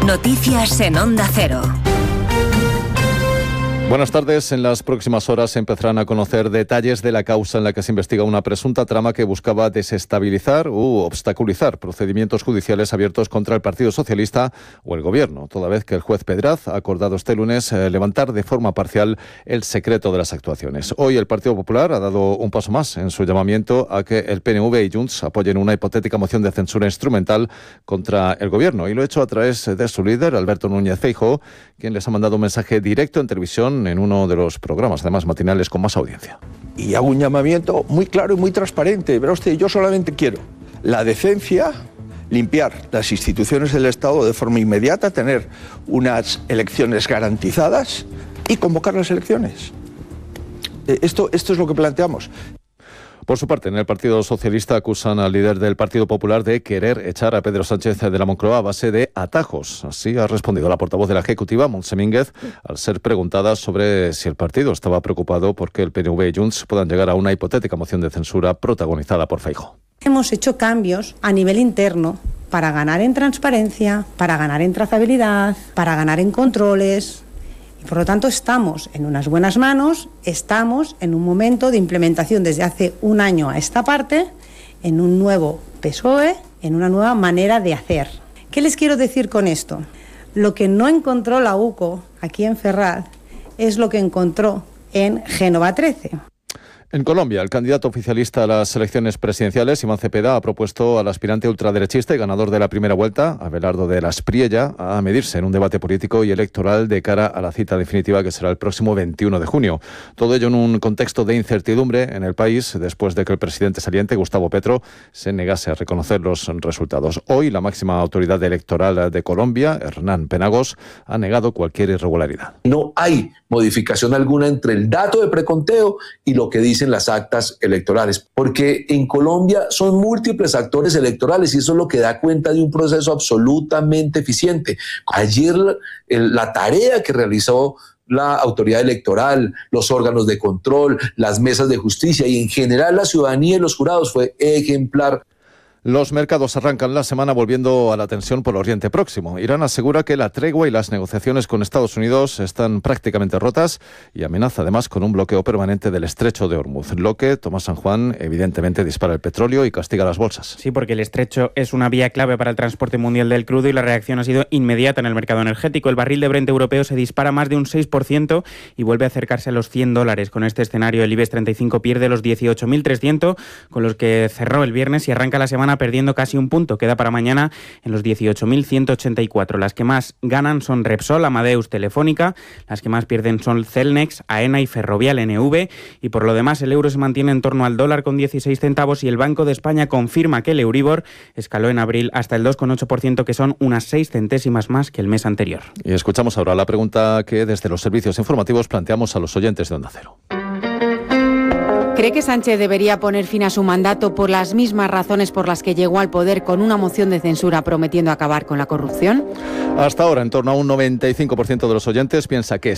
Noticias en Onda Cero. Buenas tardes. En las próximas horas se empezarán a conocer detalles de la causa en la que se investiga una presunta trama que buscaba desestabilizar u obstaculizar procedimientos judiciales abiertos contra el Partido Socialista o el Gobierno, toda vez que el juez Pedraz ha acordado este lunes levantar de forma parcial el secreto de las actuaciones. Hoy el Partido Popular ha dado un paso más en su llamamiento a que el PNV y Junts apoyen una hipotética moción de censura instrumental contra el Gobierno, y lo ha hecho a través de su líder, Alberto Núñez Feijóo, quien les ha mandado un mensaje directo en televisión en uno de los programas, además matinales, con más audiencia. Y hago un llamamiento muy claro y muy transparente. Verá usted, yo solamente quiero la decencia, limpiar las instituciones del Estado de forma inmediata, tener unas elecciones garantizadas y convocar las elecciones. Esto es lo que planteamos. Por su parte, en el Partido Socialista acusan al líder del Partido Popular de querer echar a Pedro Sánchez de la Moncloa a base de atajos. Así ha respondido la portavoz de la Ejecutiva, Montse Mínguez, al ser preguntada sobre si el partido estaba preocupado porque el PNV y Junts puedan llegar a una hipotética moción de censura protagonizada por Feijóo. Hemos hecho cambios a nivel interno para ganar en transparencia, para ganar en trazabilidad, para ganar en controles. Por lo tanto, estamos en unas buenas manos, estamos en un momento de implementación desde hace un año a esta parte, en un nuevo PSOE, en una nueva manera de hacer. ¿Qué les quiero decir con esto? Lo que no encontró la UCO aquí en Ferraz es lo que encontró en Génova 13. En Colombia, el candidato oficialista a las elecciones presidenciales, Iván Cepeda, ha propuesto al aspirante ultraderechista y ganador de la primera vuelta, Abelardo de la Espriella, a medirse en un debate político y electoral de cara a la cita definitiva que será el próximo 21 de junio. Todo ello en un contexto de incertidumbre en el país, después de que el presidente saliente, Gustavo Petro, se negase a reconocer los resultados. Hoy, la máxima autoridad electoral de Colombia, Hernán Penagos, ha negado cualquier irregularidad. No hay modificación alguna entre el dato de preconteo y lo que dicen las actas electorales, porque en Colombia son múltiples actores electorales y eso es lo que da cuenta de un proceso absolutamente eficiente. Ayer la tarea que realizó la autoridad electoral, los órganos de control, las mesas de justicia y en general la ciudadanía y los jurados fue ejemplar. Los mercados arrancan la semana volviendo a la tensión por Oriente Próximo. Irán asegura que la tregua y las negociaciones con Estados Unidos están prácticamente rotas y amenaza además con un bloqueo permanente del estrecho de Hormuz, lo que, Tomás San Juan, evidentemente dispara el petróleo y castiga las bolsas. Sí, porque el estrecho es una vía clave para el transporte mundial del crudo y la reacción ha sido inmediata en el mercado energético. El barril de Brent europeo se dispara más de un 6% y vuelve a acercarse a los $100. Con este escenario, el IBEX 35 pierde los 18.300 con los que cerró el viernes y arranca la semana perdiendo casi un punto. Queda para mañana en los 18.184. Las que más ganan son Repsol, Amadeus, Telefónica. Las que más pierden son Celnex, AENA y Ferrovial NV. Y por lo demás, el euro se mantiene en torno al dólar con 16 centavos y el Banco de España confirma que el Euribor escaló en abril hasta el 2,8%, que son unas 6 centésimas más que el mes anterior. Y escuchamos ahora la pregunta que desde los servicios informativos planteamos a los oyentes de Onda Cero. ¿Cree que Sánchez debería poner fin a su mandato por las mismas razones por las que llegó al poder, con una moción de censura prometiendo acabar con la corrupción? Hasta ahora, en torno a un 95% de los oyentes piensa que